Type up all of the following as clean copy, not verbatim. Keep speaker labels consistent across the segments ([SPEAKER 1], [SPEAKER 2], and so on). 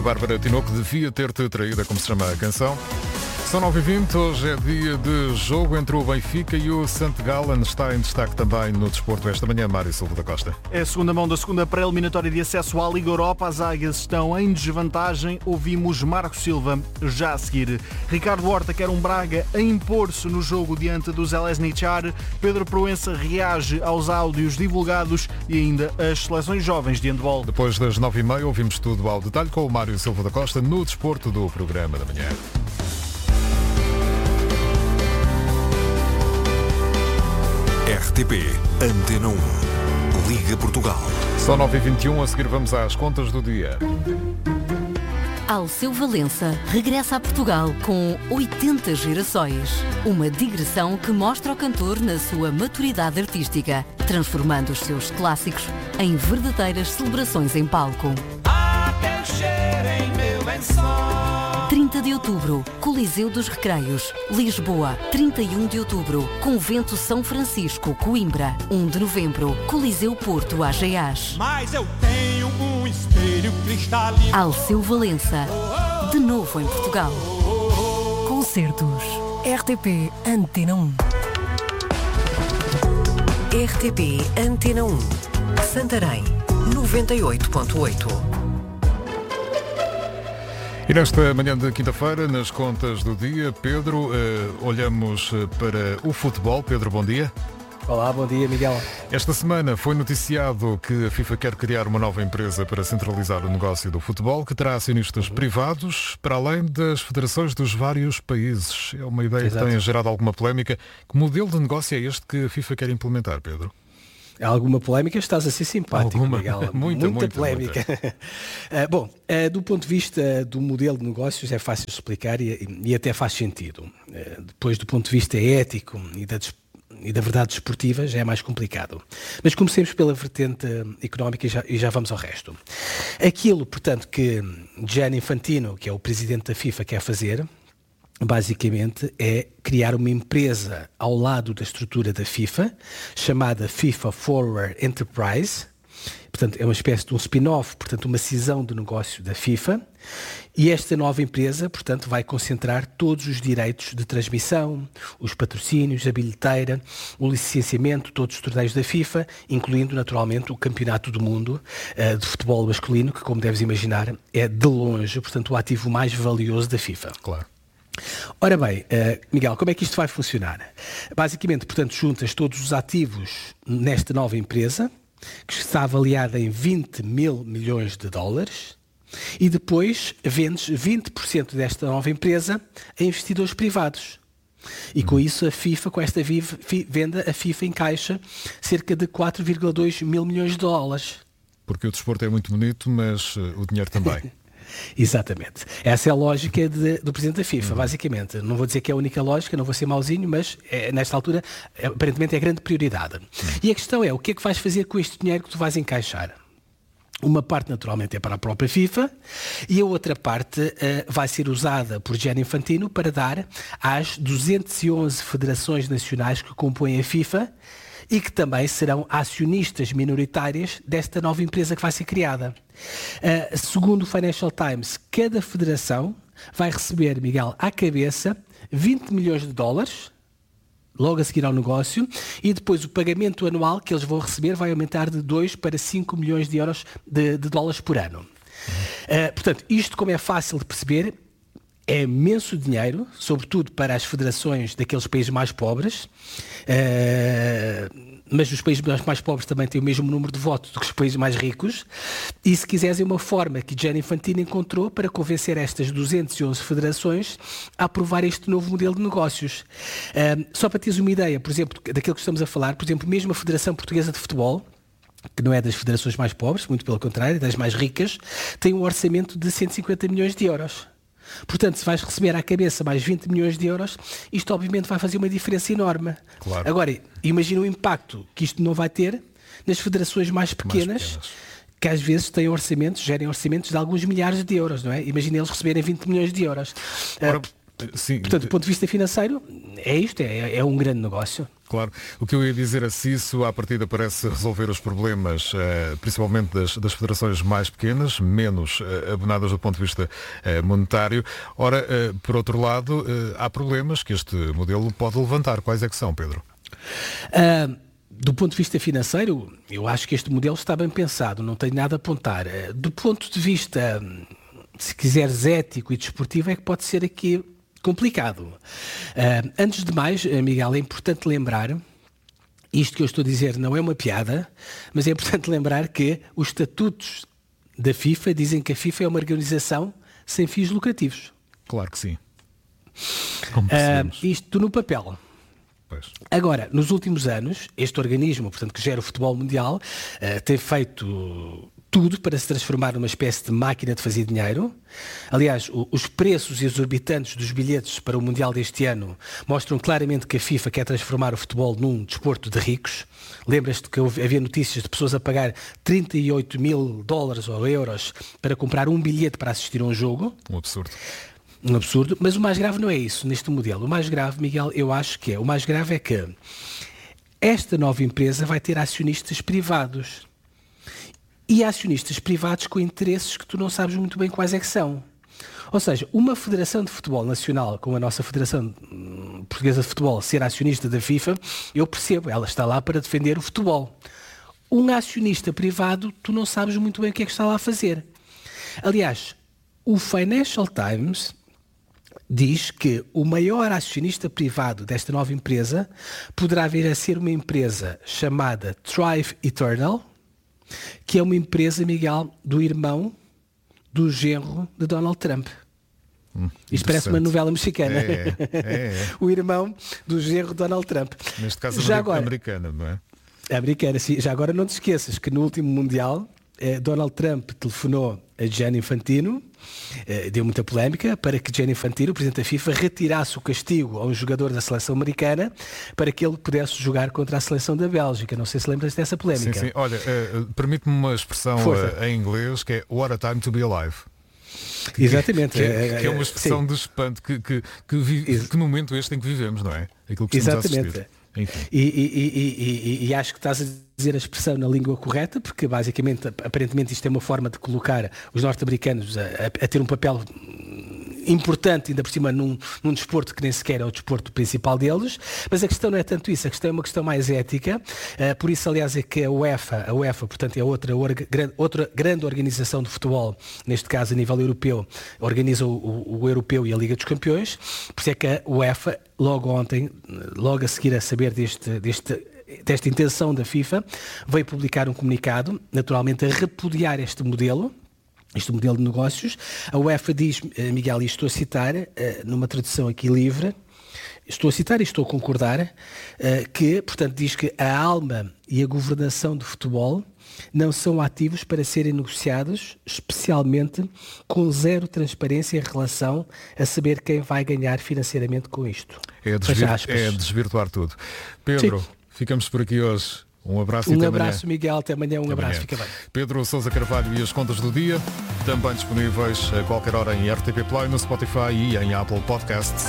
[SPEAKER 1] Bárbara Tinoco, devia ter-te traído, como se chama a canção. São 9h20, hoje é dia de jogo entre o Benfica e o St. Gallen. Está em destaque também no desporto esta manhã, Mário Silva da Costa.
[SPEAKER 2] É a segunda mão da segunda pré-eliminatória de acesso à Liga Europa. As águias estão em desvantagem. Ouvimos Marco Silva já a seguir. Ricardo Horta quer um Braga a impor-se no jogo diante do Željezničar. Pedro Proença reage aos áudios divulgados e ainda as seleções jovens de handball.
[SPEAKER 1] Depois das 9h30 ouvimos tudo ao detalhe com o Mário Silva da Costa no desporto do programa da manhã.
[SPEAKER 3] RTP Antena 1, Liga Portugal.
[SPEAKER 1] São 9h21, a seguir vamos às contas do dia.
[SPEAKER 4] Alceu Valença regressa a Portugal com 80 gerações. Uma digressão que mostra o cantor na sua maturidade artística, transformando os seus clássicos em verdadeiras celebrações em palco.
[SPEAKER 5] Há quem cheire em meu lençol.
[SPEAKER 4] 30 de outubro, Coliseu dos Recreios, Lisboa. 31 de outubro, Convento São Francisco, Coimbra. 1 de novembro, Coliseu Porto, AGAs.
[SPEAKER 5] Mas eu tenho um espelho cristalino.
[SPEAKER 4] Alceu Valença, de novo em Portugal.
[SPEAKER 6] Concertos. RTP Antena 1. RTP Antena 1. Santarém, 98.8.
[SPEAKER 1] E nesta manhã de quinta-feira, nas contas do dia, Pedro, olhamos para o futebol. Pedro, bom dia.
[SPEAKER 7] Olá, bom dia, Miguel.
[SPEAKER 1] Esta semana foi noticiado que a FIFA quer criar uma nova empresa para centralizar o negócio do futebol, que terá acionistas privados, para além das federações dos vários países. É uma ideia que tem gerado alguma polémica. Que modelo de negócio é este que a FIFA quer implementar, Pedro?
[SPEAKER 7] Há alguma polémica? Estás a ser simpático, Miguel. Muita polémica. Bom, do ponto de vista do modelo de negócios é fácil explicar e até faz sentido. Depois, do ponto de vista ético e da verdade desportiva, já é mais complicado. Mas comecemos pela vertente económica e já vamos ao resto. Aquilo, portanto, que Gianni Infantino, que é o presidente da FIFA, quer fazer, basicamente, é criar uma empresa ao lado da estrutura da FIFA, chamada FIFA Forward Enterprise. Portanto, é uma espécie de um spin-off, portanto, uma cisão do negócio da FIFA. E esta nova empresa, portanto, vai concentrar todos os direitos de transmissão, os patrocínios, a bilheteira, o licenciamento, todos os torneios da FIFA, incluindo, naturalmente, o Campeonato do Mundo de futebol masculino, que, como deves imaginar, é de longe, portanto, o ativo mais valioso da FIFA.
[SPEAKER 1] Claro.
[SPEAKER 7] Ora bem, Miguel, como é que isto vai funcionar? Basicamente, portanto, juntas todos os ativos nesta nova empresa, que está avaliada em 20 mil milhões de dólares, e depois vendes 20% desta nova empresa a investidores privados. E com isso a FIFA, com esta venda, a FIFA encaixa cerca de 4,2 mil milhões de dólares.
[SPEAKER 1] Porque o desporto é muito bonito, mas o dinheiro também.
[SPEAKER 7] Exatamente. Essa é a lógica do Presidente da FIFA, basicamente. Não vou dizer que é a única lógica, não vou ser mauzinho, mas nesta altura, aparentemente, é a grande prioridade. E a questão é, o que é que vais fazer com este dinheiro que tu vais encaixar? Uma parte, naturalmente, é para a própria FIFA e a outra parte vai ser usada por Gianni Infantino para dar às 211 federações nacionais que compõem a FIFA e que também serão acionistas minoritárias desta nova empresa que vai ser criada. Segundo o Financial Times, cada federação vai receber, Miguel, à cabeça 20 milhões de dólares, logo a seguir ao negócio, e depois o pagamento anual que eles vão receber vai aumentar de 2 para 5 milhões de euros de dólares por ano. Portanto, isto, como é fácil de perceber, é imenso dinheiro, sobretudo para as federações daqueles países mais pobres, mas os países mais pobres também têm o mesmo número de votos do que os países mais ricos, e se quiseres é uma forma que Gianni Infantino encontrou para convencer estas 211 federações a aprovar este novo modelo de negócios. Só para teres uma ideia, por exemplo, daquilo que estamos a falar, por exemplo, mesmo a Federação Portuguesa de Futebol, que não é das federações mais pobres, muito pelo contrário, das mais ricas, tem um orçamento de 150 milhões de euros. Portanto, se vais receber à cabeça mais 20 milhões de euros, isto obviamente vai fazer uma diferença enorme.
[SPEAKER 1] Claro.
[SPEAKER 7] Agora, imagina o impacto que isto não vai ter nas federações mais pequenas, que às vezes têm orçamentos, gerem orçamentos de alguns milhares de euros, não é? Imagina eles receberem 20 milhões de euros.
[SPEAKER 1] Sim.
[SPEAKER 7] Portanto, do ponto de vista financeiro, é isto, é um grande negócio.
[SPEAKER 1] Claro. O que eu ia dizer é se isso à partida parece resolver os problemas, principalmente das federações mais pequenas, menos abonadas do ponto de vista monetário. Ora, por outro lado, há problemas que este modelo pode levantar. Quais é que são, Pedro?
[SPEAKER 7] Do ponto de vista financeiro, eu acho que este modelo está bem pensado, não tenho nada a apontar. Do ponto de vista, se quiseres, ético e desportivo, é que pode ser aqui complicado. Antes de mais, Miguel, é importante lembrar, isto que eu estou a dizer não é uma piada, mas é importante lembrar que os estatutos da FIFA dizem que a FIFA é uma organização sem fins lucrativos.
[SPEAKER 1] Claro que sim.
[SPEAKER 7] Isto no papel.
[SPEAKER 1] Pois.
[SPEAKER 7] Agora, nos últimos anos, este organismo, portanto, que gera o futebol mundial, tem feito tudo para se transformar numa espécie de máquina de fazer dinheiro. Aliás, os preços exorbitantes dos bilhetes para o Mundial deste ano mostram claramente que a FIFA quer transformar o futebol num desporto de ricos. Lembras-te que havia notícias de pessoas a pagar $38.000 ou euros para comprar um bilhete para assistir a um jogo?
[SPEAKER 1] Um absurdo.
[SPEAKER 7] Um absurdo, mas o mais grave não é isso neste modelo. O mais grave, Miguel, eu acho que é. O mais grave é que esta nova empresa vai ter acionistas privados. E acionistas privados com interesses que tu não sabes muito bem quais é que são. Ou seja, uma federação de futebol nacional, como a nossa Federação Portuguesa de Futebol, ser acionista da FIFA, eu percebo, ela está lá para defender o futebol. Um acionista privado, tu não sabes muito bem o que é que está lá a fazer. Aliás, o Financial Times diz que o maior acionista privado desta nova empresa poderá vir a ser uma empresa chamada Thrive Eternal, que é uma empresa, Miguel, do irmão do genro de Donald Trump. Isto parece uma novela mexicana.
[SPEAKER 1] É.
[SPEAKER 7] O irmão do genro de Donald Trump.
[SPEAKER 1] Neste caso, americana, não é?
[SPEAKER 7] Americana, sim. Já agora não te esqueças que no último Mundial, Donald Trump telefonou a Gianni Infantino, deu muita polémica, para que Gianni Infantino, o presidente da FIFA, retirasse o castigo a um jogador da seleção americana para que ele pudesse jogar contra a seleção da Bélgica. Não sei se lembras dessa polémica.
[SPEAKER 1] Sim. Olha, permite-me uma expressão em inglês que é What a time to be alive.
[SPEAKER 7] Exatamente.
[SPEAKER 1] Que é uma expressão de espanto que momento este em que vivemos, não é? Aquilo que estamos a assistir. Enfim.
[SPEAKER 7] E acho que estás a dizer a expressão na língua correta, porque basicamente, aparentemente, isto é uma forma de colocar os norte-americanos a ter um papel importante, ainda por cima num desporto que nem sequer é o desporto principal deles, mas a questão não é tanto isso, a questão é uma questão mais ética, por isso aliás é que a UEFA, portanto é outra grande organização de futebol, neste caso a nível europeu, organiza o Europeu e a Liga dos Campeões, por isso é que a UEFA logo ontem, logo a seguir a saber desta intenção da FIFA, veio publicar um comunicado, naturalmente a repudiar este modelo de negócios. A UEFA diz, Miguel, e estou a citar, numa tradução aqui livre, estou a citar e estou a concordar, que, portanto, diz que a alma e a governação do futebol não são ativos para serem negociados, especialmente com zero transparência em relação a saber quem vai ganhar financeiramente com isto.
[SPEAKER 1] É desvirtuar tudo. Pedro, sim. Ficamos por aqui hoje. Um abraço e até amanhã.
[SPEAKER 7] Miguel, até amanhã. Abraço, fica bem.
[SPEAKER 1] Pedro Sousa Carvalho e as contas do dia, também disponíveis a qualquer hora em RTP Play, no Spotify e em Apple Podcasts.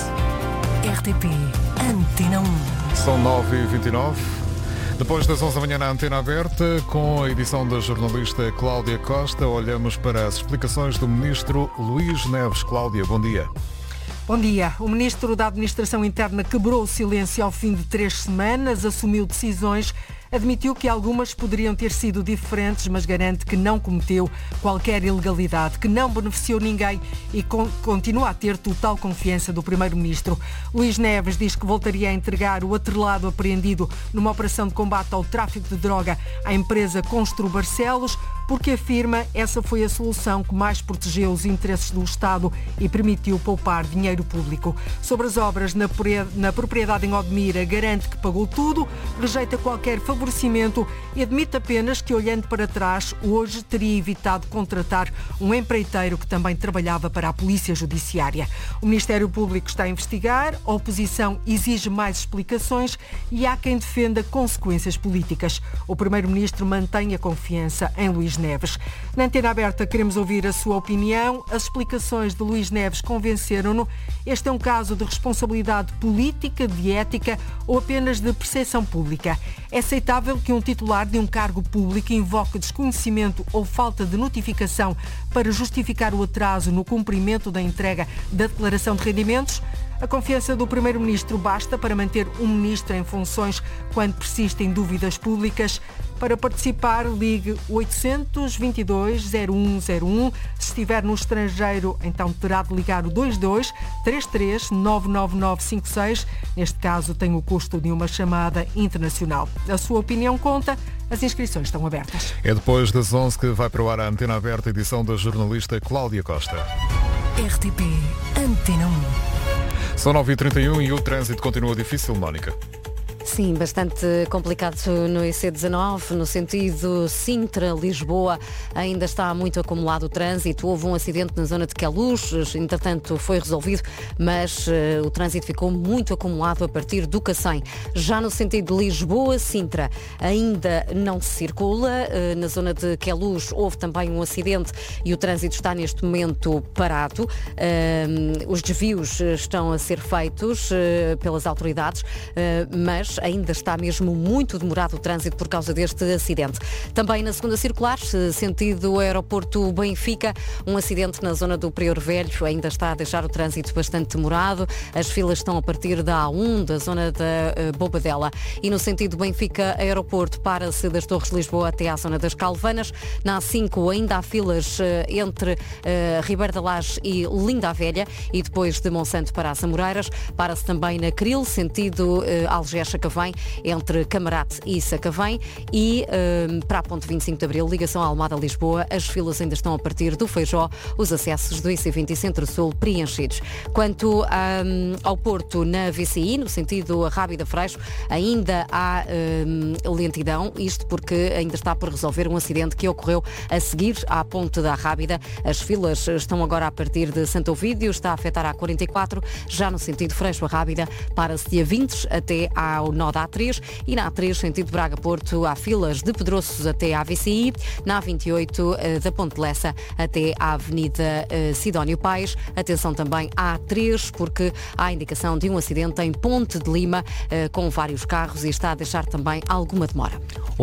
[SPEAKER 6] RTP Antena 1.
[SPEAKER 1] São 9h29. Depois das 11 da manhã na Antena Aberta, com a edição da jornalista Cláudia Costa, olhamos para as explicações do ministro Luís Neves. Cláudia, bom dia.
[SPEAKER 8] Bom dia. O ministro da Administração Interna quebrou o silêncio ao fim de 3 semanas, assumiu decisões, admitiu que algumas poderiam ter sido diferentes, mas garante que não cometeu qualquer ilegalidade, que não beneficiou ninguém e continua a ter total confiança do primeiro-ministro. Luís Neves diz que voltaria a entregar o atrelado apreendido numa operação de combate ao tráfico de droga à empresa Constru Barcelos, porque afirma essa foi a solução que mais protegeu os interesses do Estado e permitiu poupar dinheiro público. Sobre as obras na propriedade em Odmira, garante que pagou tudo, rejeita qualquer favorecimento e admite apenas que, olhando para trás, hoje teria evitado contratar um empreiteiro que também trabalhava para a Polícia Judiciária. O Ministério Público está a investigar, a oposição exige mais explicações e há quem defenda consequências políticas. O Primeiro-Ministro mantém a confiança em Luís Luís Neves. Na Antena Aberta queremos ouvir a sua opinião. As explicações de Luís Neves convenceram-no? Este é um caso de responsabilidade política, de ética ou apenas de percepção pública? É aceitável que um titular de um cargo público invoque desconhecimento ou falta de notificação para justificar o atraso no cumprimento da entrega da declaração de rendimentos? A confiança do Primeiro-Ministro basta para manter um ministro em funções quando persistem dúvidas públicas? Para participar, ligue 822-0101. Se estiver no estrangeiro, então terá de ligar o 22 33 99956. Neste caso, tem o custo de uma chamada internacional. A sua opinião conta. As inscrições estão abertas.
[SPEAKER 1] É depois das 11 que vai para o ar a Antena Aberta, edição da jornalista Cláudia Costa.
[SPEAKER 6] RTP Antena 1.
[SPEAKER 1] São 9h31 e o trânsito continua difícil, Mónica.
[SPEAKER 4] Sim, bastante complicado no IC19, no sentido Sintra-Lisboa. Ainda está muito acumulado o trânsito. Houve um acidente na zona de Queluz, entretanto foi resolvido, mas o trânsito ficou muito acumulado a partir do Cacém. Já no sentido Lisboa-Sintra, ainda não se circula. Na zona de Queluz houve também um acidente e o trânsito está neste momento parado. Os desvios estão a ser feitos pelas autoridades, mas ainda está mesmo muito demorado o trânsito por causa deste acidente. Também na segunda circular, sentido aeroporto Benfica, um acidente na zona do Prior Velho ainda está a deixar o trânsito bastante demorado. As filas estão a partir da A1, da zona da Bobadela. E no sentido Benfica aeroporto, para-se das Torres de Lisboa até à zona das Calvanas. Na A5 ainda há filas entre Ribeiro da Laje e Linda a Velha, e depois de Monsanto para as Amoreiras. Para-se também na Cril, sentido Algés-Sacavém, entre Camarate e Sacavém, e para a ponte 25 de Abril, ligação à Almada-Lisboa, as filas ainda estão a partir do Feijó, os acessos do IC20 Centro-Sul preenchidos. Quanto ao Porto, na VCI, no sentido Rábida-Freixo, ainda há lentidão, isto porque ainda está por resolver um acidente que ocorreu a seguir à ponte da Rábida. As filas estão agora a partir de Santo Ovídio, está a afetar a A44, já no sentido Freixo-Rábida, para-se de A20 até ao nó da A3, e na A3, sentido Braga-Porto, há filas de Pedroços até à VCI, na A28 da Ponte de Lessa até à Avenida Sidónio Paes. Atenção também à A3, porque há indicação de um acidente em Ponte de Lima com vários carros e está a deixar também alguma demora.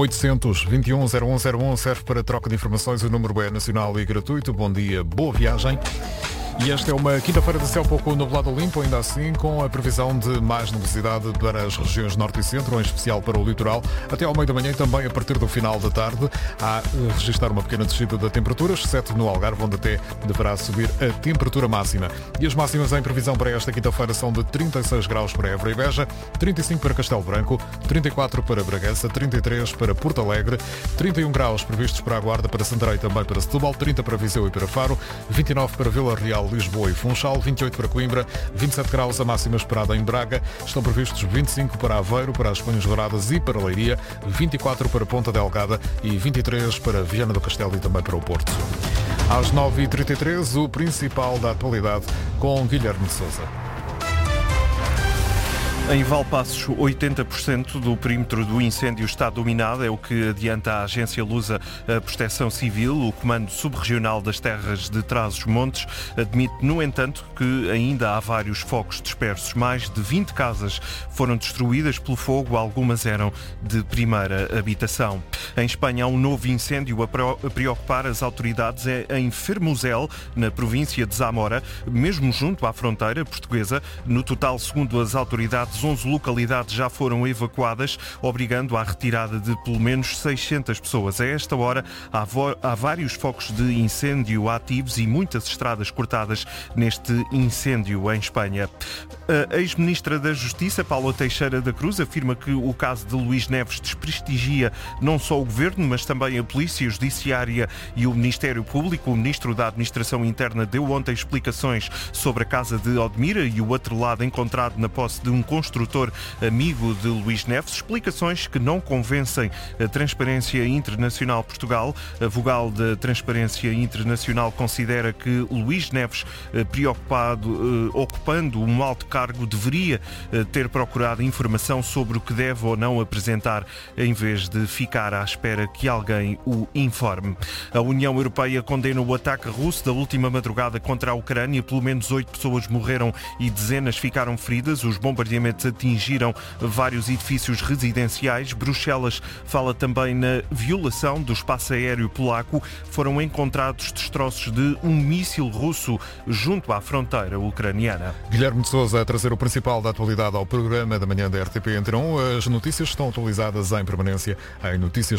[SPEAKER 1] 821-0101 serve para troca de informações, o número é nacional e gratuito. Bom dia, boa viagem. E esta é uma quinta-feira de céu pouco nublado limpo, ainda assim com a previsão de mais nubosidade para as regiões norte e centro, em especial para o litoral, até ao meio da manhã e também a partir do final da tarde. Há registrar uma pequena descida da temperatura, exceto no Algarve, onde até deverá subir a temperatura máxima. E as máximas em previsão para esta quinta-feira são de 36 graus para Évora e Beja, 35 para Castelo Branco, 34 para Bragança, 33 para Porto Alegre, 31 graus previstos para a Guarda, para Santarém e também para Setúbal, 30 para Viseu e para Faro, 29 para Vila Real, Lisboa e Funchal, 28 para Coimbra, 27 graus a máxima esperada em Braga, estão previstos 25 para Aveiro, para as Penhas Douradas e para Leiria, 24 para Ponta Delgada e 23 para Viana do Castelo e também para o Porto. Às 9h33, o principal da atualidade com Guilherme de Sousa.
[SPEAKER 9] Em Valpaços, 80% do perímetro do incêndio está dominado, é o que adianta a Agência Lusa Proteção Civil. O Comando Subregional das Terras de Trás-os-Montes admite, no entanto, que ainda há vários focos dispersos. Mais de 20 casas foram destruídas pelo fogo, algumas eram de primeira habitação. Em Espanha, há um novo incêndio a preocupar as autoridades, é em Fermosel, na província de Zamora, mesmo junto à fronteira portuguesa. No total, segundo as autoridades, 11 localidades já foram evacuadas, obrigando à retirada de pelo menos 600 pessoas. A esta hora, há vários focos de incêndio ativos e muitas estradas cortadas neste incêndio em Espanha. A ex-ministra da Justiça, Paula Teixeira da Cruz, afirma que o caso de Luís Neves desprestigia não só o governo, mas também a Polícia Judiciária e o Ministério Público. O ministro da Administração Interna deu ontem explicações sobre a casa de Odmira e o atrelado encontrado na posse de um construtor construtor amigo de Luís Neves, explicações que não convencem a Transparência Internacional Portugal. A vogal da Transparência Internacional considera que Luís Neves, ocupando um alto cargo, deveria ter procurado informação sobre o que deve ou não apresentar, em vez de ficar à espera que alguém o informe. A União Europeia condena o ataque russo da última madrugada contra a Ucrânia. Pelo menos 8 pessoas morreram e dezenas ficaram feridas. Os bombardeamentos atingiram vários edifícios residenciais. Bruxelas fala também na violação do espaço aéreo polaco. Foram encontrados destroços de um míssil russo junto à fronteira ucraniana.
[SPEAKER 1] Guilherme de Sousa a trazer o principal da atualidade ao programa da manhã da RTP Antena 1. As notícias estão atualizadas em permanência em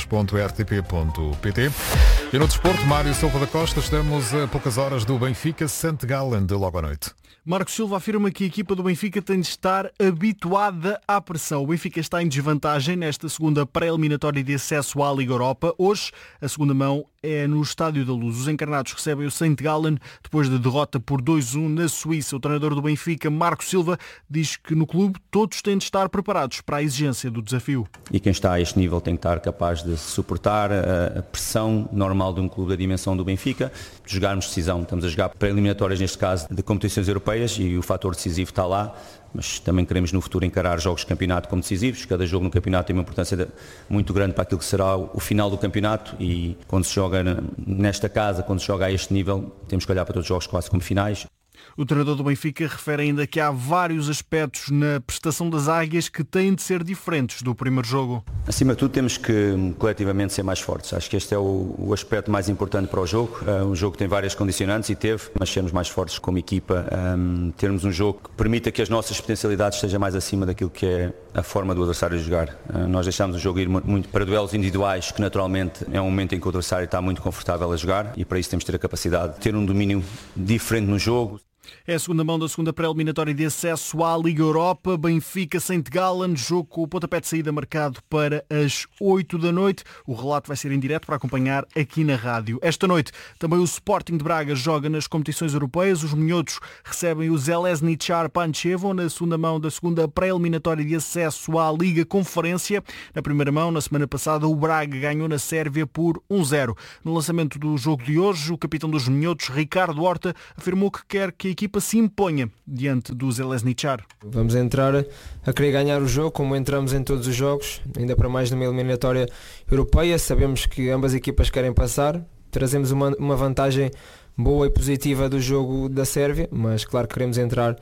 [SPEAKER 1] noticias.rtp.pt. E no desporto, Mário Silva da Costa, estamos a poucas horas do Benfica St. Gallen de logo à noite.
[SPEAKER 2] Marcos Silva afirma que a equipa do Benfica tem de estar habituada à pressão. O Benfica está em desvantagem nesta segunda pré-eliminatória de acesso à Liga Europa. Hoje, a segunda mão é no Estádio da Luz. Os encarnados recebem o St. Gallen depois da derrota por 2-1 na Suíça. O treinador do Benfica, Marcos Silva, diz que no clube todos têm de estar preparados para a exigência do desafio.
[SPEAKER 10] E quem está a este nível tem que estar capaz de suportar a pressão normal de um clube da dimensão do Benfica. De jogarmos decisão, estamos a jogar pré-eliminatórias, neste caso, de competições europeias, e o fator decisivo está lá, mas também queremos no futuro encarar jogos de campeonato como decisivos. Cada jogo no campeonato tem uma importância muito grande para aquilo que será o final do campeonato, e quando se joga nesta casa, quando se joga a este nível, temos que olhar para todos os jogos quase como finais.
[SPEAKER 2] O treinador do Benfica refere ainda que há vários aspectos na prestação das Águias que têm de ser diferentes do primeiro jogo.
[SPEAKER 10] Acima de tudo, temos que coletivamente ser mais fortes. Acho que este é o aspecto mais importante para o jogo. Um jogo que tem várias condicionantes e teve, mas sermos mais fortes como equipa, termos um jogo que permita que as nossas potencialidades estejam mais acima daquilo que é a forma do adversário jogar. Nós deixamos o jogo ir muito para duelos individuais, que naturalmente é um momento em que o adversário está muito confortável a jogar, e para isso temos de ter a capacidade de ter um domínio diferente no jogo.
[SPEAKER 2] É a segunda mão da segunda pré-eliminatória de acesso à Liga Europa. Benfica St. Gallen, jogo com o pontapé de saída marcado para as 8 da noite. O relato vai ser em direto para acompanhar aqui na rádio. Esta noite também o Sporting de Braga joga nas competições europeias. Os minhotos recebem o Željezničar Pančevo na segunda mão da segunda pré-eliminatória de acesso à Liga Conferência. Na primeira mão, na semana passada, o Braga ganhou na Sérvia por 1-0. No lançamento do jogo de hoje, o capitão dos minhotos, Ricardo Horta, afirmou que quer que a equipa se imponha diante do Željezničar.
[SPEAKER 11] Vamos entrar a querer ganhar o jogo, como entramos em todos os jogos, ainda para mais numa eliminatória europeia. Sabemos que ambas as equipas querem passar, trazemos uma vantagem boa e positiva do jogo da Sérvia, mas claro que queremos entrar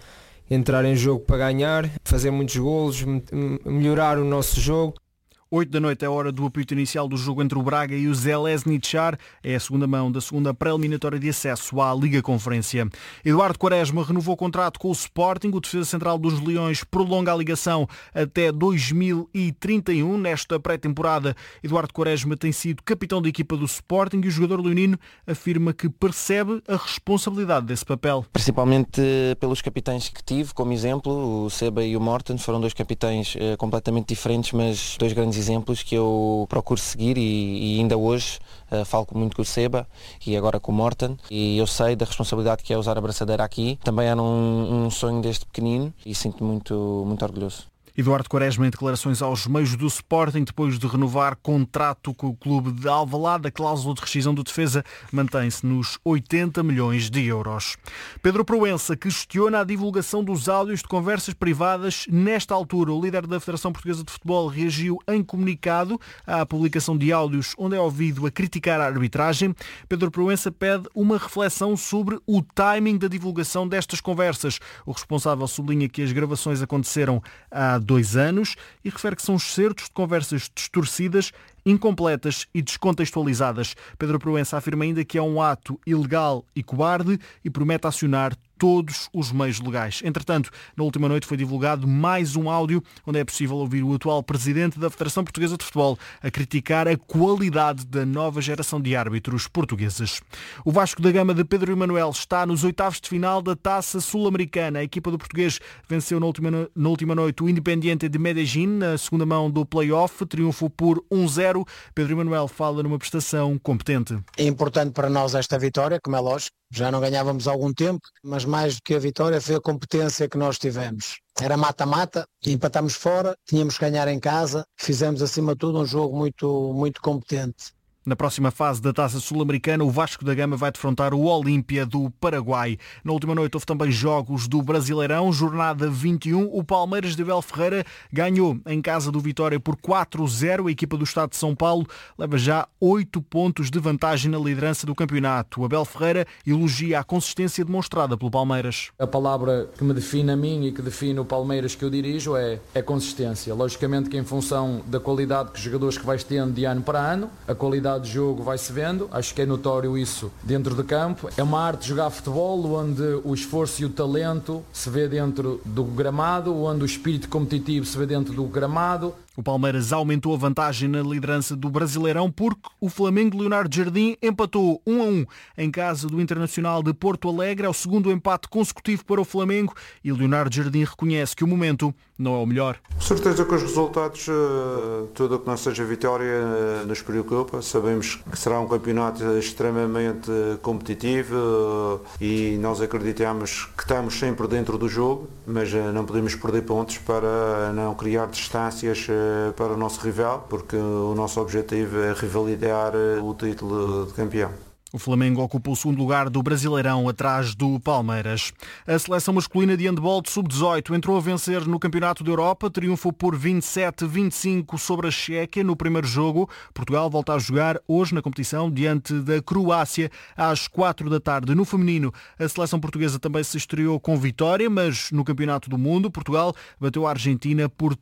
[SPEAKER 11] em jogo para ganhar, fazer muitos golos, melhorar o nosso jogo.
[SPEAKER 2] 8 da noite é a hora do apito inicial do jogo entre o Braga e o Željezničar. É a segunda mão da segunda pré-eliminatória de acesso à Liga Conferência. Eduardo Quaresma renovou o contrato com o Sporting. O defesa central dos Leões prolonga a ligação até 2031. Nesta pré-temporada, Eduardo Quaresma tem sido capitão da equipa do Sporting e o jogador leonino afirma que percebe a responsabilidade desse papel.
[SPEAKER 12] Principalmente pelos capitães que tive, como exemplo, o Seba e o Morten. Foram dois capitães completamente diferentes, mas dois grandes exemplos que eu procuro seguir, e ainda hoje falo muito com o Seba e agora com o Morten, e eu sei da responsabilidade que é usar a braçadeira aqui. Também era um sonho desde pequenino e sinto muito orgulhoso.
[SPEAKER 2] Eduardo Quaresma em declarações aos meios do Sporting depois de renovar contrato com o clube de Alvalade. A cláusula de rescisão do defesa mantém-se nos 80 milhões de euros. Pedro Proença questiona a divulgação dos áudios de conversas privadas nesta altura. O líder da Federação Portuguesa de Futebol reagiu em comunicado à publicação de áudios onde é ouvido a criticar a arbitragem. Pedro Proença pede uma reflexão sobre o timing da divulgação destas conversas. O responsável sublinha que as gravações aconteceram há 2 anos e refere que são excertos de conversas distorcidas, incompletas e descontextualizadas. Pedro Proença afirma ainda que é um ato ilegal e cobarde e promete acionar todos os meios legais. Entretanto, na última noite foi divulgado mais um áudio onde é possível ouvir o atual presidente da Federação Portuguesa de Futebol a criticar a qualidade da nova geração de árbitros portugueses. O Vasco da Gama de Pedro Emanuel está nos oitavos de final da Taça Sul-Americana. A equipa do português venceu na última noite o Independiente de Medellín na segunda mão do play-off, triunfo por 1-0. Pedro Emanuel fala numa prestação competente.
[SPEAKER 13] É importante para nós esta vitória, como é lógico. Já não ganhávamos há algum tempo, mas mais do que a vitória foi a competência que nós tivemos. era mata-mata e empatámos fora, tínhamos que ganhar em casa, fizemos acima de tudo um jogo muito competente.
[SPEAKER 2] Na próxima fase da Taça Sul-Americana, o Vasco da Gama vai defrontar o Olímpia do Paraguai. Na última noite houve também jogos do Brasileirão, jornada 21. O Palmeiras de Abel Ferreira ganhou em casa do Vitória por 4-0. A equipa do Estado de São Paulo leva já 8 pontos de vantagem na liderança do campeonato. O Abel Ferreira elogia a consistência demonstrada pelo Palmeiras.
[SPEAKER 14] A palavra que me define a mim e que define o Palmeiras que eu dirijo é consistência. Logicamente que em função da qualidade que os jogadores que vais tendo de ano para ano, a qualidade de jogo vai-se vendo, acho que é notório isso dentro de campo. É uma arte de jogar futebol onde o esforço e o talento se vê dentro do gramado, onde o espírito competitivo se vê dentro do gramado.
[SPEAKER 2] O Palmeiras aumentou a vantagem na liderança do Brasileirão porque o Flamengo de Leonardo Jardim empatou 1-1 em casa do Internacional de Porto Alegre. É o segundo empate consecutivo para o Flamengo e Leonardo Jardim reconhece que o momento não é o melhor.
[SPEAKER 15] Certeza que os resultados, tudo o que não seja vitória, nos preocupa. Sabemos que será um campeonato extremamente competitivo e nós acreditamos que estamos sempre dentro do jogo, mas não podemos perder pontos para não criar distâncias para o nosso rival, porque o nosso objetivo é revalidar o título de campeão.
[SPEAKER 2] O Flamengo ocupa o segundo lugar do Brasileirão, atrás do Palmeiras. A seleção masculina de handball de sub-18 entrou a vencer no Campeonato da Europa, triunfou por 27-25 sobre a Chequia no primeiro jogo. Portugal volta a jogar hoje na competição diante da Croácia às 4 da tarde. No feminino, a seleção portuguesa também se estreou com vitória, mas no Campeonato do Mundo, Portugal bateu a Argentina por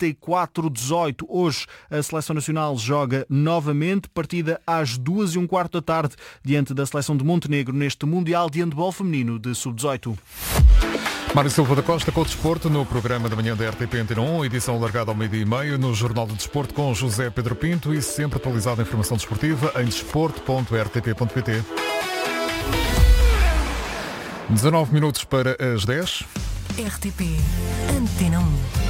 [SPEAKER 2] 34-18. Hoje, a seleção nacional joga novamente, partida às 2:15 da tarde, diante da seleção de Montenegro neste Mundial de Handball Feminino de Sub-18.
[SPEAKER 1] Mário Silva da Costa com o desporto no programa da manhã da RTP Antena 1, edição largada ao 12:30 no Jornal do Desporto com José Pedro Pinto e sempre atualizada a informação desportiva em desporto.rtp.pt. 19 minutos para as 10.
[SPEAKER 6] RTP Antena 1.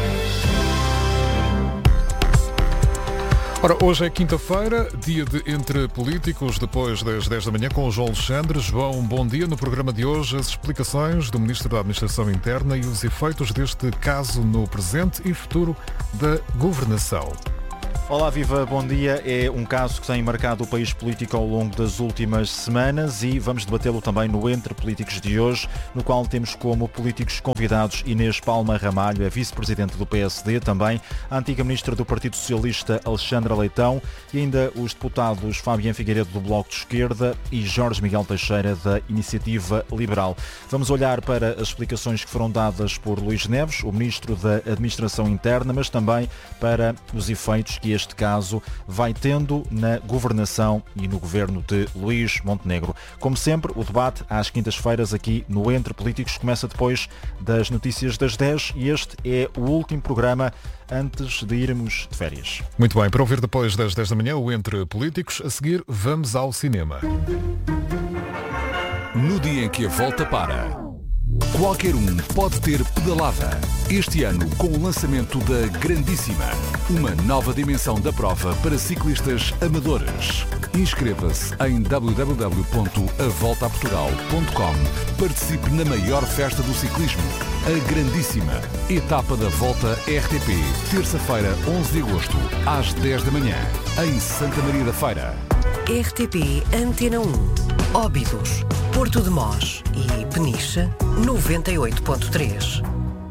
[SPEAKER 1] Ora, hoje é quinta-feira, dia de Entre Políticos, depois das 10 da manhã com o João Alexandre. João, bom dia. No programa de hoje, as explicações do Ministro da Administração Interna e os efeitos deste caso no presente e futuro da governação.
[SPEAKER 16] Olá, viva, bom dia. É um caso que tem marcado o país político ao longo das últimas semanas e vamos debatê-lo também no Entre Políticos de hoje, no qual temos como políticos convidados Inês Palma Ramalho, a vice-presidente do PSD, também a antiga ministra do Partido Socialista Alexandra Leitão e ainda os deputados Fabiano Figueiredo do Bloco de Esquerda e Jorge Miguel Teixeira da Iniciativa Liberal. Vamos olhar para as explicações que foram dadas por Luís Neves, o ministro da Administração Interna, mas também para os efeitos que este caso vai tendo na governação e no governo de Luís Montenegro. Como sempre, o debate às quintas-feiras aqui no Entre Políticos começa depois das notícias das 10 e este é o último programa antes de irmos de férias.
[SPEAKER 1] Muito bem, para ouvir depois das 10 da manhã o Entre Políticos, a seguir vamos ao cinema.
[SPEAKER 3] No dia em que a volta para, qualquer um pode ter pedalada. Este ano, com o lançamento da Grandíssima, uma nova dimensão da prova para ciclistas amadores. Inscreva-se em www.avoltaportugal.com. Participe na maior festa do ciclismo, a Grandíssima. Etapa da Volta RTP, terça-feira, 11 de agosto, às 10 da manhã, em Santa Maria da Feira.
[SPEAKER 6] RTP Antena 1, Óbidos, Porto de Mós e Peniche, 98.3.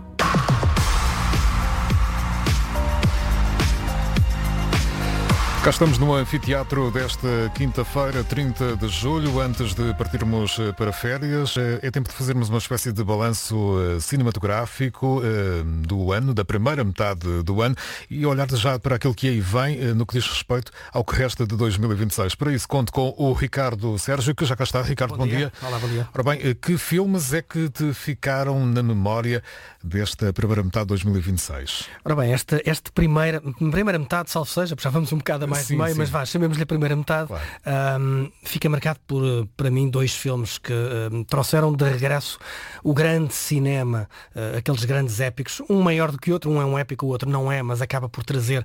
[SPEAKER 1] Cá estamos no anfiteatro desta quinta-feira, 30 de julho, antes de partirmos para férias. É tempo de fazermos uma espécie de balanço cinematográfico do ano, da primeira metade do ano, e olhar já para aquilo que aí vem no que diz respeito ao que resta de 2026. Para isso, conto com o Ricardo Sérgio, que já cá está. Ricardo, bom dia.
[SPEAKER 7] Olá, bom dia.
[SPEAKER 1] Ora bem, que filmes é que te ficaram na memória desta primeira metade de 2026?
[SPEAKER 7] Ora bem, esta primeira metade, salvo seja, já vamos um bocado a mais mais de meio, mas chamemos-lhe a primeira metade. Claro. Fica marcado para mim 2 filmes que trouxeram de regresso o grande cinema, aqueles grandes épicos, um maior do que o outro, um é um épico, o outro não é, mas acaba por trazer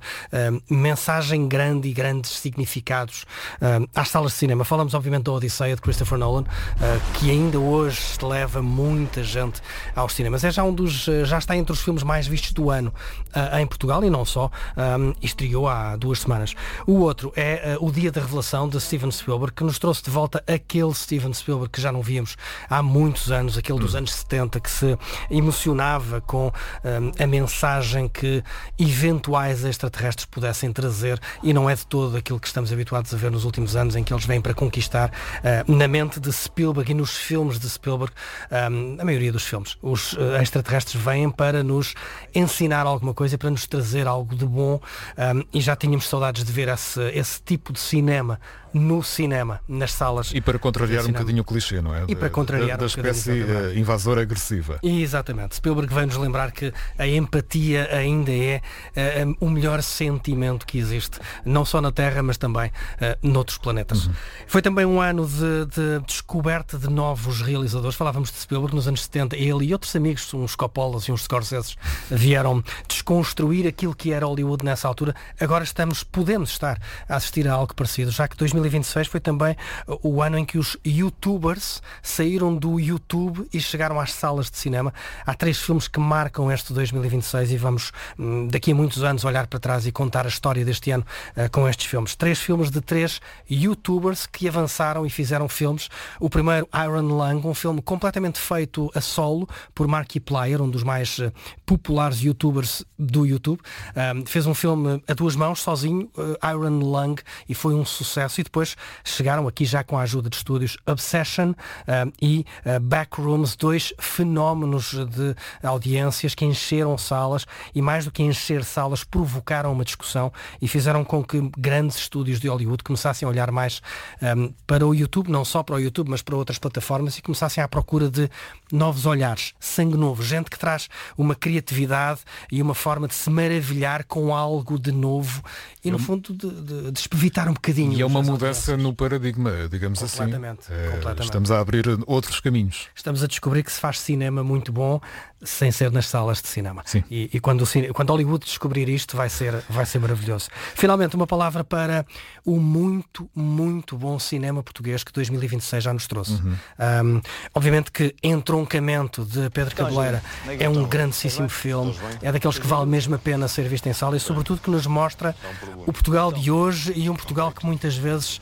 [SPEAKER 7] mensagem grande e grandes significados às salas de cinema. Falamos obviamente da Odisseia de Christopher Nolan, que ainda hoje leva muita gente aos cinemas. Já está entre os filmes mais vistos do ano em Portugal e não só, estreou há 2 semanas. O outro é O Dia da Revelação, de Steven Spielberg, que nos trouxe de volta aquele Steven Spielberg que já não víamos há muitos anos, aquele dos anos 70, que se emocionava com a mensagem que eventuais extraterrestres pudessem trazer, e não é de todo aquilo que estamos habituados a ver nos últimos anos, em que eles vêm para conquistar na mente de Spielberg e nos filmes de Spielberg, a maioria dos filmes. Os extraterrestres vêm para nos ensinar alguma coisa, para nos trazer algo de bom, e já tínhamos saudades de ver esse tipo de cinema no cinema, nas salas.
[SPEAKER 1] E para contrariar um bocadinho o clichê, não é?
[SPEAKER 7] E para contrariar
[SPEAKER 1] da espécie invasora agressiva.
[SPEAKER 7] Exatamente. Spielberg vem-nos lembrar que a empatia ainda é o melhor sentimento que existe, não só na Terra, mas também noutros planetas. Foi também um ano de descoberta de novos realizadores. Falávamos de Spielberg nos anos 70. Ele e outros amigos, uns Coppolas e uns Scorseses, vieram desconstruir aquilo que era Hollywood nessa altura. Agora podemos estar a assistir a algo parecido, já que 2026 foi também o ano em que os YouTubers saíram do YouTube e chegaram às salas de cinema. Há 3 filmes que marcam este 2026 e vamos daqui a muitos anos olhar para trás e contar a história deste ano com estes filmes. 3 filmes de 3 YouTubers que avançaram e fizeram filmes. O primeiro, Iron Lung, um filme completamente feito a solo por Markiplier, um dos mais populares YouTubers do YouTube. Fez um filme a 2 mãos, sozinho, Iron Lung, e foi um sucesso. E depois chegaram aqui já com a ajuda de estúdios Obsession e Backrooms, 2 fenómenos de audiências que encheram salas, e mais do que encher salas, provocaram uma discussão e fizeram com que grandes estúdios de Hollywood começassem a olhar mais para o YouTube, não só para o YouTube, mas para outras plataformas, e começassem à procura de novos olhares, sangue novo, gente que traz uma criatividade e uma forma de se maravilhar com algo de novo e, no fundo, de espevitar um bocadinho.
[SPEAKER 1] E é uma mudança no paradigma, digamos assim.
[SPEAKER 7] Completamente.
[SPEAKER 1] Estamos a abrir outros caminhos.
[SPEAKER 7] Estamos a descobrir que se faz cinema muito bom sem ser nas salas de cinema.
[SPEAKER 1] Sim.
[SPEAKER 7] E quando Hollywood descobrir isto, vai ser maravilhoso. Finalmente, uma palavra para o muito, muito bom cinema português que 2026 já nos trouxe. Obviamente que Entroncamento, de Pedro Cabeleira, é um grandíssimo filme, é daqueles que vale mesmo a pena ser visto em sala, e sobretudo que nos mostra o Portugal de hoje, e um Portugal que muitas vezes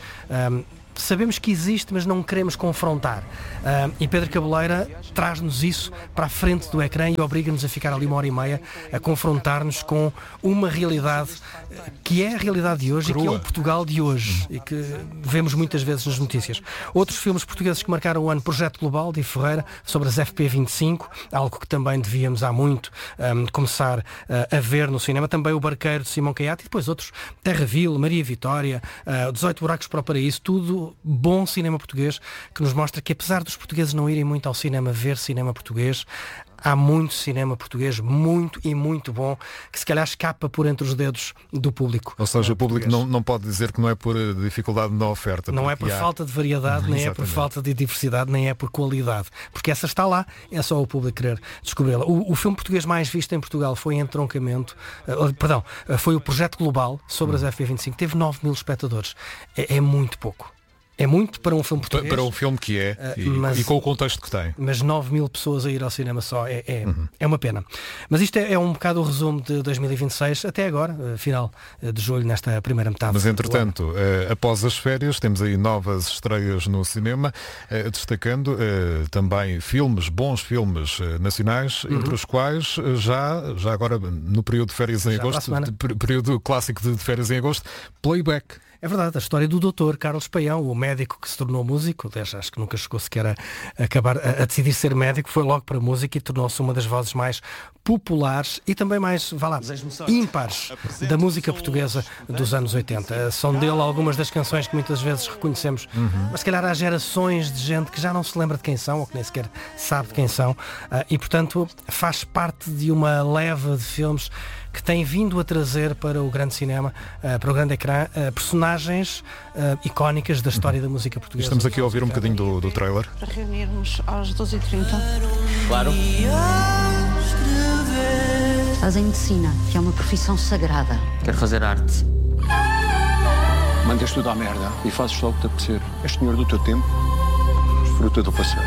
[SPEAKER 7] sabemos que existe, mas não queremos confrontar. E Pedro Cabeleira traz-nos isso para a frente do ecrã e obriga-nos a ficar ali 1h30 a confrontar-nos com uma realidade que é a realidade de hoje, crua, e que é o Portugal de hoje, e que vemos mutas vezes nas notícias. Outros filmes portugueses que marcaram o ano: Projeto Global, de Ferreira, sobre as FP25, algo que também devíamos há muito começar a ver no cinema. Também O Barqueiro, de Simão Caiate, e depois outros: Terra Vil, Maria Vitória, 18 Buracos para o Paraíso. Tudo bom cinema português, que nos mostra que, apesar dos portugueses não irem muito ao cinema ver cinema português, há muito cinema português, muito e muito bom, que se calhar escapa por entre os dedos do público.
[SPEAKER 1] Ou seja, o público não pode dizer que não é por dificuldade na oferta.
[SPEAKER 7] Não é por falta de variedade, nem é por falta de diversidade, nem é por qualidade. Porque essa está lá, é só o público querer descobri-la. O filme português mais visto em Portugal foi Entroncamento, foi o Projeto Global, sobre as FP25. Teve 9.000 espectadores. É muito pouco. É muito para um filme português.
[SPEAKER 1] Para um filme que é, e com o contexto que tem.
[SPEAKER 7] Mas 9.000 pessoas a ir ao cinema só é uma pena. Mas isto é um bocado o resumo de 2026, até agora, final de julho, nesta primeira metade.
[SPEAKER 1] Mas entretanto, após as férias, temos aí novas estreias no cinema, destacando também bons filmes nacionais, entre os quais, já agora no período de férias em agosto, período clássico de férias em agosto, Playback.
[SPEAKER 7] É verdade, a história do Dr. Carlos Paião, o médico que se tornou músico, acho que nunca chegou sequer a decidir ser médico, foi logo para a música e tornou-se uma das vozes mais populares e também mais, ímpares da música portuguesa dos anos 80. São dele algumas das canções que muitas vezes reconhecemos, mas se calhar há gerações de gente que já não se lembra de quem são ou que nem sequer sabe de quem são, e portanto faz parte de uma leva de filmes que tem vindo a trazer para o grande cinema, para o grande ecrã, personagens icónicas da história da música portuguesa.
[SPEAKER 1] Estamos aqui a ouvir um bocadinho do trailer.
[SPEAKER 17] Para reunirmos às 12h30.
[SPEAKER 10] Claro.
[SPEAKER 4] Fazem medicina, que é uma profissão sagrada.
[SPEAKER 10] Quero fazer arte.
[SPEAKER 18] Mandas tudo à merda e fazes só o que te apetecer. És senhor do teu tempo, fruta do passeio.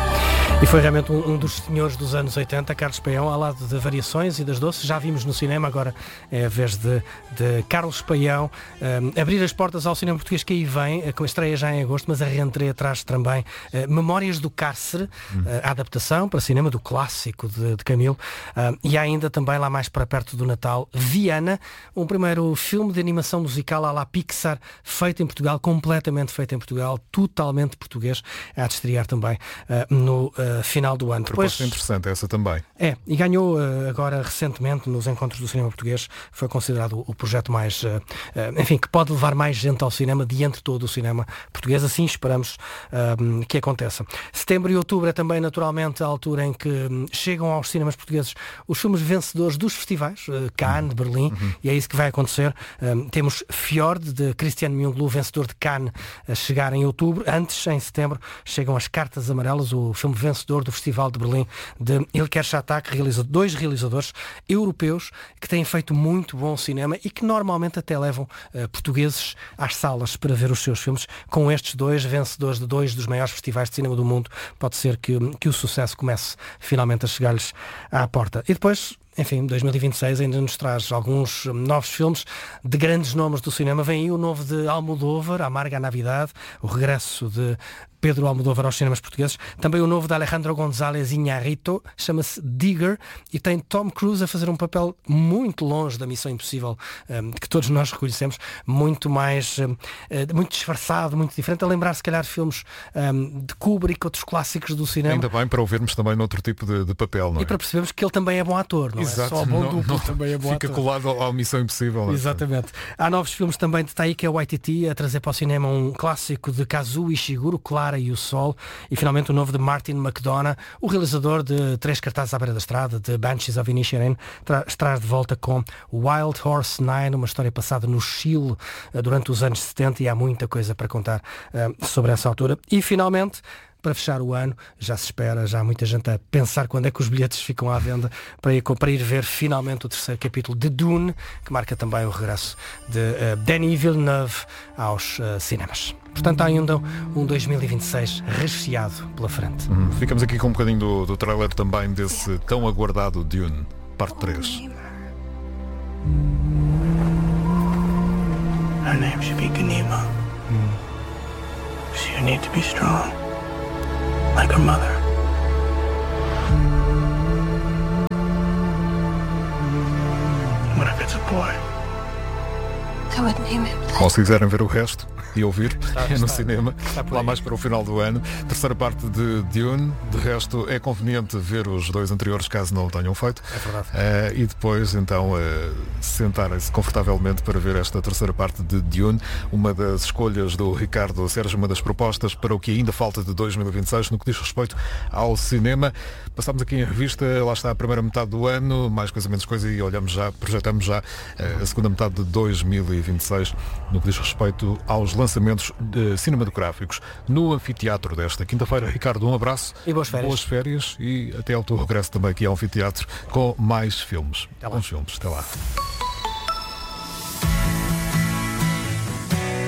[SPEAKER 7] E foi realmente um dos senhores dos anos 80, Carlos Paião, ao lado de Variações e das Doces. Já vimos no cinema, agora é a vez de Carlos Paião abrir as portas ao cinema português que aí vem, com a estreia já em agosto, mas a reentrée traz também Memórias do Cárcere, a adaptação para cinema do clássico de Camilo, e há ainda também, lá mais para perto do Natal, Viana, um primeiro filme de animação musical à la Pixar, feito em Portugal, completamente feito em Portugal, totalmente português, há de estrear também no final do ano.
[SPEAKER 1] Proposta interessante essa também.
[SPEAKER 7] E ganhou agora recentemente nos encontros do cinema português, foi considerado o projeto mais, enfim, que pode levar mais gente ao cinema de entre todo o cinema português, assim esperamos que aconteça. Setembro e outubro é também naturalmente a altura em que chegam aos cinemas portugueses os filmes vencedores dos festivais, Cannes, Berlim, e é isso que vai acontecer. Temos Fjord, de Christian Mjunglu, vencedor de Cannes, a chegar em outubro. Antes, em setembro, chegam As Cartas Amarelas, o filme vencedor do Festival de Berlim, de Ilker Chatac, dois realizadores europeus que têm feito muito bom cinema e que normalmente até levam portugueses às salas para ver os seus filmes. Com estes dois vencedores de dois dos maiores festivais de cinema do mundo, pode ser que o sucesso comece finalmente a chegar-lhes à porta. E depois, enfim, 2026 ainda nos traz alguns novos filmes de grandes nomes do cinema. Vem aí o novo de Almodóvar, Amarga Navidade, o regresso de Pedro Almodóvar aos cinemas portugueses. Também o novo de Alejandro González Iñárritu, chama-se Digger, e tem Tom Cruise a fazer um papel muito longe da Missão Impossível, que todos nós reconhecemos, muito mais, muito disfarçado, muito diferente, a lembrar se calhar filmes de Kubrick, outros clássicos do cinema.
[SPEAKER 1] Ainda bem para o vermos também noutro tipo de papel, não é?
[SPEAKER 7] E para percebermos que ele também é bom ator, não
[SPEAKER 1] Exato,
[SPEAKER 7] é só bom duplo, também é bom
[SPEAKER 1] fica
[SPEAKER 7] ator.
[SPEAKER 1] colado à Missão Impossível.
[SPEAKER 7] Exatamente. Há novos filmes também de Taika Waititi a trazer para o cinema um clássico de Kazuo Ishiguro, Clara e o Sol, e finalmente o novo de Martin McDonagh, o realizador de Três Cartazes à Beira da Estrada, de Banshees of Inisherin, traz de volta com Wild Horse 9, uma história passada no Chile durante os anos 70, e há muita coisa para contar sobre essa altura. E finalmente, para fechar o ano, já se espera, já há muita gente a pensar quando é que os bilhetes ficam à venda para ir ver finalmente o terceiro capítulo de Dune, que marca também o regresso de Denis Villeneuve aos cinemas. Portanto, há ainda um 2026 recheado pela frente.
[SPEAKER 1] Ficamos aqui com um bocadinho do trailer também desse tão aguardado Dune, parte 3.
[SPEAKER 19] Her name should be Ganima. So you need to be strong. Like her mother. What if it's a boy?
[SPEAKER 17] I would name him.
[SPEAKER 1] Ou se quiserem ver o resto e ouvir no cinema, lá mais para o final do ano. Terceira parte de Dune. De resto, é conveniente ver os dois anteriores, caso não o tenham feito.
[SPEAKER 7] É verdade.
[SPEAKER 1] E depois, então, sentarem-se confortavelmente para ver esta terceira parte de Dune. Uma das escolhas do Ricardo Sérgio, uma das propostas para o que ainda falta de 2026 no que diz respeito ao cinema. Passámos aqui em revista, lá está a primeira metade do ano, mais coisa menos coisa, e projetamos já a segunda metade de 2026 no que diz respeito aos lançamentos cinematográficos no anfiteatro desta quinta-feira. Ricardo, um abraço
[SPEAKER 7] e boas férias.
[SPEAKER 1] Boas férias e até ao teu regresso também aqui ao anfiteatro com mais filmes.
[SPEAKER 7] Até lá.
[SPEAKER 1] Bons filmes. Até lá.